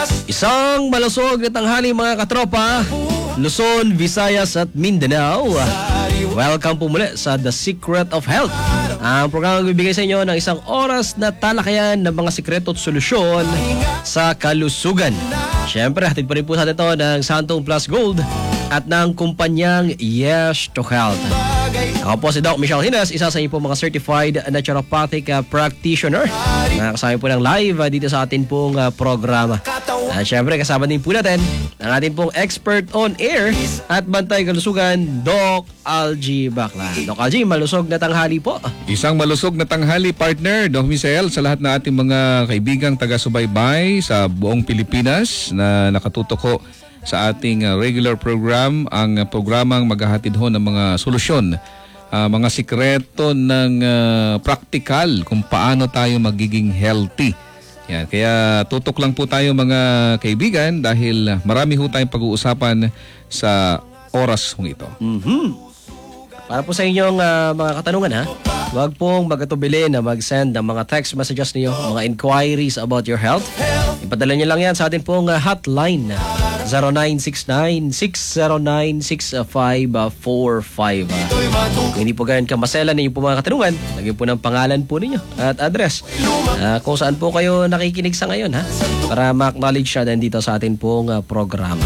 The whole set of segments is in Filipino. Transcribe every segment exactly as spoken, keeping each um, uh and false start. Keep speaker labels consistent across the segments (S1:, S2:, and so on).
S1: Isang malusog na tanghali mga katropa, Luzon, Visayas at Mindanao. Welcome po muli sa The Secret of Health. Ang programang bibigay sa inyo ng isang oras na talakayan ng mga sikreto at solusyon sa kalusugan. Siyempre, hatid pa rin po sa atin ito ng Santong Plus Gold at ng kumpanyang Yes to Health. Ako po si Doc Michelle Hinas, isa sa inyo po mga certified naturopathic uh, practitioner. Nakakasama po ng live uh, dito sa atin pong uh, programa. At syempre kasama din po natin ang ating pong expert on air at bantay kalusugan, Doc Algie Bacla. Doc Algie, malusog na tanghali po.
S2: Isang malusog na tanghali, partner, Doc Michelle, sa lahat ng ating mga kaibigang taga-subaybay sa buong Pilipinas na nakatutok ko sa ating uh, regular program, ang uh, programang maghahatid ho ng mga solusyon, uh, mga sikreto ng uh, practical kung paano tayo magiging healthy. Yan, kaya tutok lang po tayo mga kaibigan dahil marami ho tayong pag-uusapan sa oras hong ito.
S1: Mm-hmm. Para po sa inyong uh, mga katanungan ha, huwag pong magatubili na mag-send ng mga text messages niyo, mga inquiries about your health. Ipadala niyo lang yan sa atin pong uh, hotline zero nine six nine, six zero nine, six five four five. Kung hindi po ganyan kamasela ninyo po mga katanungan, lagyan po ng pangalan po ninyo at address. Uh, kung saan po kayo nakikinig sa ngayon ha, para ma-acknowledge siya din dito sa atin pong uh, programa.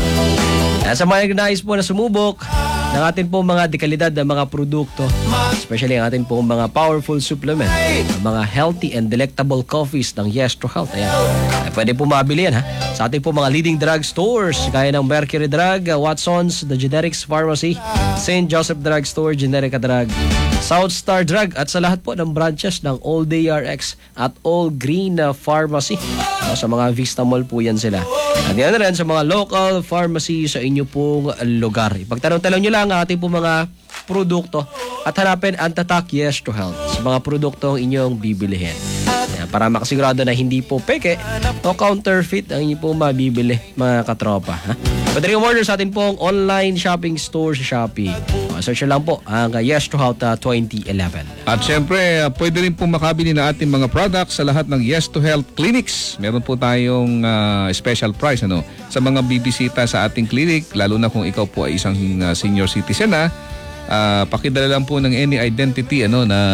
S1: At sa mga nais po na sumubok ng atin pong mga dekalidad na mga produkto, especially ang atin pong mga powerful supplement, mga healthy and delectable coffees ng Yes to Health. Ayan. Ay, pwede po mabili yan ha sa ating pong mga leading drug stores kaya ng Mercury Drug, Watson's, The Generics Pharmacy, Saint Joseph Drug Store, Generica Drug, South Star Drug at sa lahat po ng branches ng All Day R X at All Green Pharmacy. Sa mga Vista Mall po yan sila. At yan rin sa mga local pharmacy sa inyo pong lugar. Ipagtanong-talong nyo lang ang ating pong mga produkto at hanapin ang tatak Yes to Health sa mga produktong inyong bibilihin. Yan, para makasigurado na hindi po peke o counterfeit ang inyo pong mabibili mga katropa. Ha? Pwede rin order sa atin pong online shopping store sa Shopee. O, search lang po ang Yes to Health uh, twenty eleven.
S2: At syempre, uh, pwede rin po makabili na ating mga products sa lahat ng Yes to Health clinics. Meron po tayong uh, special price ano, sa mga bibisita sa ating clinic, lalo na kung ikaw po ay isang uh, senior citizen na uh, pakidala lang po ng any identity ano na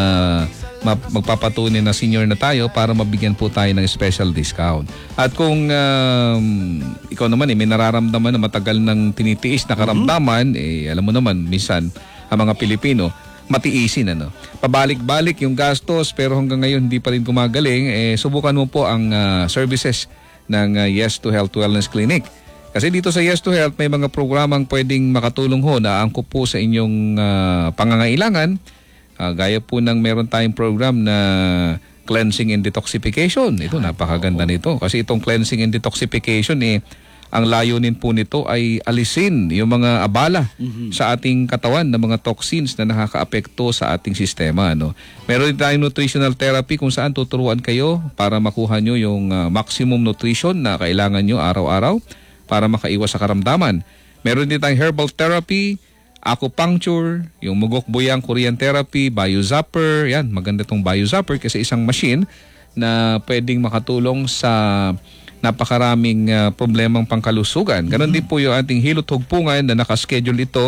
S2: magpapatunay na senior na tayo para mabigyan po tayo ng special discount. At kung um, ikaw naman eh, may nararamdaman na matagal nang tinitiis na karamdaman, mm-hmm. eh, alam mo naman, minsan ang mga Pilipino, matiisin ano. Pabalik-balik yung gastos pero hanggang ngayon hindi pa rin gumagaling, eh, subukan mo po ang uh, services ng uh, Yes to Health Wellness Clinic. Kasi dito sa Yes to Health may mga programang pwedeng makatulong ho na angkop po sa inyong uh, pangangailangan. Uh, gaya po ng meron tayong program na cleansing and detoxification. Ito, napakaganda nito. Kasi itong cleansing and detoxification, eh, ang layunin po nito ay alisin yung mga abala mm-hmm. sa ating katawan na mga toxins na nakakaapekto sa ating sistema. No? Meron din tayong nutritional therapy kung saan tuturuan kayo para makuha nyo yung uh, maximum nutrition na kailangan nyo araw-araw para makaiwas sa karamdaman. Meron din tayong herbal therapy, acupuncture, yung mugok-buyang Korean therapy, biozapper. Yan, maganda itong biozapper kasi isang machine na pwedeng makatulong sa napakaraming uh, problemang pangkalusugan. Ganon mm-hmm. din po yung ating hilot hugpungan na nakaschedule ito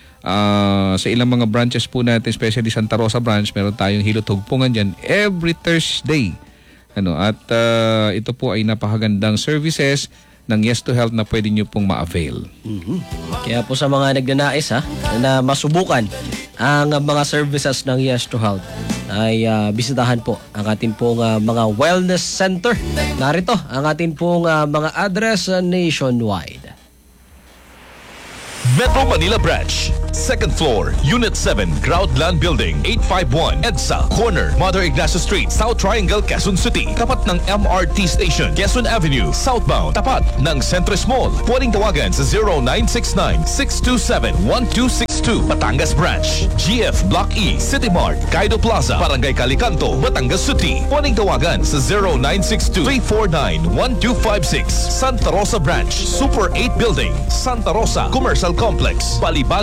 S2: uh, sa ilang mga branches po natin, especially Santa Rosa branch. Meron tayong hilot hugpungan dyan every Thursday. Ano, at uh, ito po ay napakagandang services ng Yes to Health na pwede nyo pong ma-avail.
S1: Mm-hmm. Kaya po sa mga nagnanais ha, na masubukan ang mga services ng Yes to Health ay uh, bisitahan po ang ating pong uh, mga wellness center. Narito ang ating pong uh, mga address uh, nationwide.
S3: Metro Manila Branch, second floor, Unit seven, Groundland Building, eight five one, EDSA, corner, Mother Ignacio Street, South Triangle, Quezon City. Tapat ng M R T Station, Quezon Avenue, southbound. Tapat ng Centris Mall. Pwedeng tawagan sa zero nine six nine, six two seven, one two six two. Batangas Branch, G F Block E, City Mart, Kaido Plaza, Barangay Calicanto, Batangas City. Pwedeng tawagan sa zero nine six two, three four nine, one two five six. Santa Rosa Branch, Super eight Building, Santa Rosa Commercial Complex, Balibago, San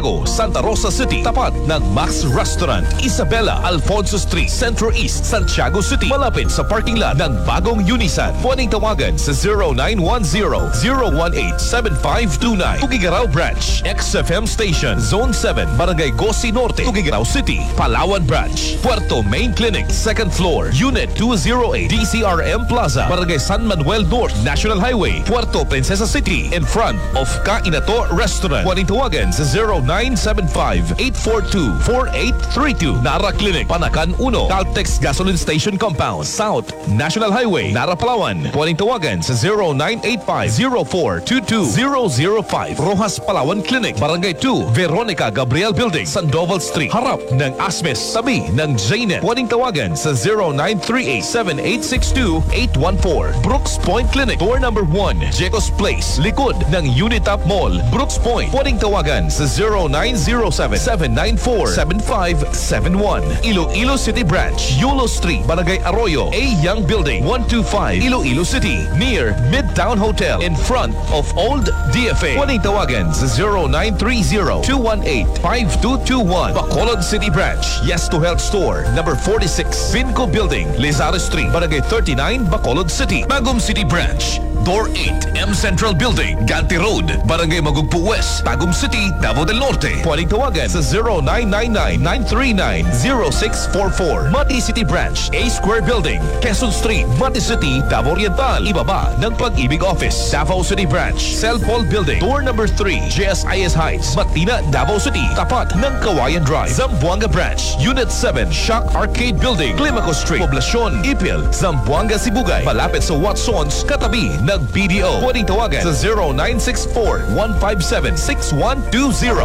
S3: Santa Rosa City, tapat ng Max Restaurant. Isabela, Alfonso Street, Centro East, Santiago City, malapit sa parking lot ng bagong Unisan. Pwedeng tawagan sa zero nine one zero, zero one eight, seven five two nine. Tugigaraw Branch, X F M Station, Zone seven, Barangay Gosi Norte, Tugigaraw City, Palawan Branch, Puerto Main Clinic, second floor, Unit two oh eight, D C R M Plaza, Barangay San Manuel North, National Highway, Puerto Princesa City, in front of Kainato Restaurant. Pwedeng tawagan sa zero nine seven five, eight four two, four eight three two. Nara Clinic, Panakan uno, Caltex Gasoline Station Compound, South, National Highway, Nara, Palawan. Pwedeng tawagan sa zero nine eight five, zero four two two, zero zero five. Rojas Palawan Clinic, Barangay two, Veronica Gabriel Building, Sandoval Street, harap ng Asmes, sabi ng J N E T. Pwedeng tawagan sa zero nine three eight, seven eight six two, eight one four. Brooks Point Clinic, door number one, Jecos Place, likod ng Unitap Mall, Brooks Point. Pwedeng tawagan sa zero nine zero seven, seven nine four, seven five seven one. Iloilo City Branch, Yulo Street, Barangay Arroyo, A Young Building, one two five, Iloilo City, near Midtown Hotel, in front of Old D F A. Pwedeng tawagan sa zero nine three zero, two one eight, five two two one. Bacolod City Branch, Yes to Health Store, number forty-six, Vinco Building, Lizardo Street, Barangay thirty-nine, Bacolod City. Magum City Branch, Door eight, M Central Building, Ganti Road, Barangay Magugpo West, Tagum City, Davao del Norte. Pwedeng tawagan sa zero nine nine nine, nine three nine, zero six four four. Mati City Branch, A Square Building, Quezon Street, Mati City, Davao Oriental, ibaba ng Pag-ibig Office. Davao City Branch, Celpol Building, door number three, J S I S Heights, Matina, Davao City, tapat ng Kawayan Drive. Zamboanga Branch, Unit seven, Shock Arcade Building, Climaco Street, Poblacion, Ipil, Zamboanga, Sibugay, malapit sa Watsons, katabi ng B D O. Pwedeng tawagan sa zero nine six four, one five seven, six one two zero.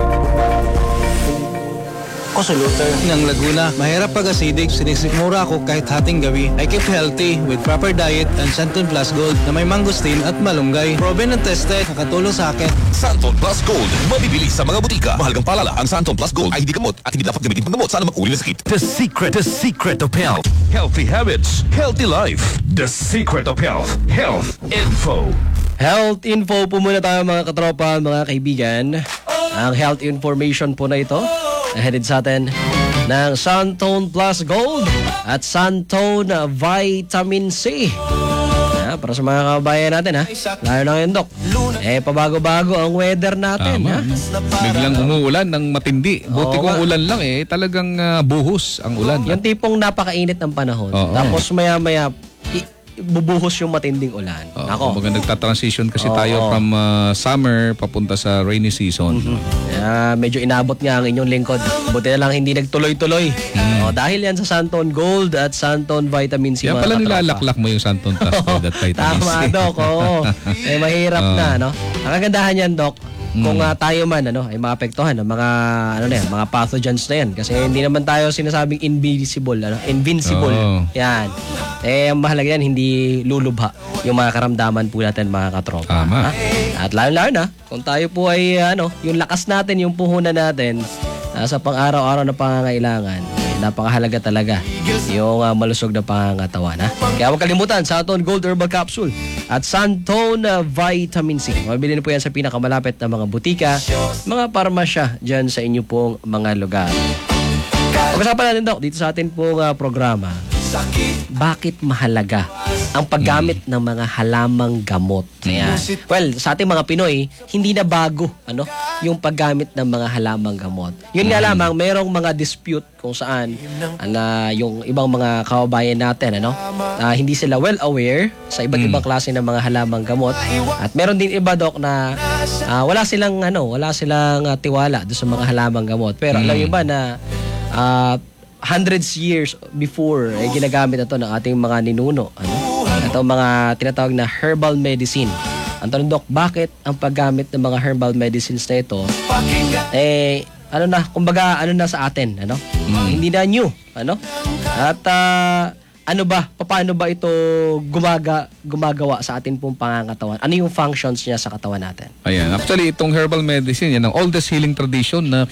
S4: Ako sa Luther ng Laguna. Mahirap pag acidic, sinisikmura ako kahit hating gawi. I keep healthy with proper diet and Santon Plus Gold na may mangosteen at malunggay. Proven and tested, nakatulong sa akin.
S3: Santon Plus Gold, mabibili sa mga butika. Mahalagang paalala, ang Santon Plus Gold ay hindi gamot at hindi dapat gamitin panggamot sa anumang uri ng sakit. The secret, the secret of health. Healthy habits, healthy life. The secret of health. Health info.
S1: Health info po muna tayo mga katropa, mga kaibigan. Ang health information po na ito nahatid sa atin ng Santon Plus Gold at Santon Vitamin C. Ah, para sa mga kababayan natin ha. Lalo na ngayon, Dok. Eh, pabago-bago ang weather natin.
S2: Tama.
S1: Ha?
S2: Biglang umuulan ng matindi. Buti
S1: Oo
S2: kung
S1: nga.
S2: ulan lang eh, talagang ah, buhos ang ulan.
S1: Yung tipong napakainit ng panahon.
S2: Oo.
S1: Tapos maya-maya, i- bubuhos yung matinding ulan.
S2: Oo,
S1: Ako.
S2: kumbaga nagta-transition kasi
S1: Oo.
S2: tayo from ah, summer papunta sa rainy season.
S1: Ah, medyo inabot nga ang inyong lingkod. Buti na lang hindi nagtuloy-tuloy. Oh, dahil yan sa Santon Gold at Santon Vitamin C.
S2: Kaya
S1: mga
S2: pala
S1: katropa.
S2: nilalaklak mo yung Santon Plus Gold at Vitamin C.
S1: Tama, Dok. Oo. Eh, mahirap na, no? Ang kagandahan yan, Dok, kung ah, tayo man ano ay maapektuhan ng mga ano na yan, mga pathogens na yan kasi hindi naman tayo sinasabing invisible, ano, invincible.
S2: Oo.
S1: Yan. Eh, ang mahalaga yan, hindi lulubha yung mga karamdaman po natin, mga katropa.
S2: Tama.
S1: Ha? At lalo-lalo na, kung tayo po ay ano, yung lakas natin, yung puhunan natin ah, sa pang-araw-araw na pangangailangan, eh, napakahalaga talaga yung ah, malusog na pangangatawan. Ha? Kaya huwag kalimutan, Santon Gold Herbal Capsule at Santon ah, Vitamin C. Mabili na po yan sa pinakamalapit na mga butika, mga parmasya dyan sa inyo pong mga lugar. Pag-usapan natin, Dok, dito sa atin pong ah, programa, bakit mahalaga ang paggamit ng mga halamang gamot? Ayan. Well, sa ating mga Pinoy, hindi na bago ano, yung paggamit ng mga halamang gamot. Yun nga lamang, merong mga dispute kung saan na yung ibang mga kababayan natin, ano, ah, hindi sila well aware sa iba't ibang klase ng mga halamang gamot. At meron din iba, Dok, na ah, wala silang ano, wala silang ah, tiwala doon sa mga halamang gamot. Pero alam niyo ba na ah, hundreds years before eh, ginagamit ito ng ating mga ninuno, ano? Ito mga tinatawag na herbal medicine. Ang tanong, Dok, bakit ang paggamit ng mga herbal medicines na ito eh ano na, kumbaga ano na sa atin, ano? Hindi na new, ano? At ah, ano ba, paano ba ito gumaga, gumagawa sa atin pong pangangatawan? Ano yung functions niya sa katawan natin?
S2: Ayan. Actually, itong herbal medicine, yan ang oldest healing tradition na